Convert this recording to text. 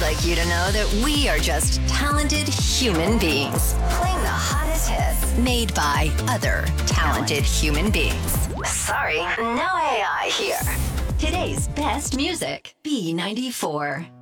like you to know that we are just talented human beings playing the hottest hits made by other talented human beings. Sorry, no AI here. Today's best music, B94.